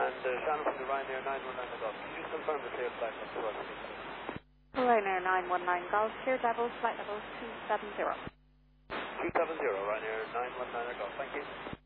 And Shannon from the Ryanair 919 Golf. Can you just confirm the clear flight level to us, please? Ryanair 919 Golf, clear level, flight level 270. 270, Ryanair 919 Golf. Thank you.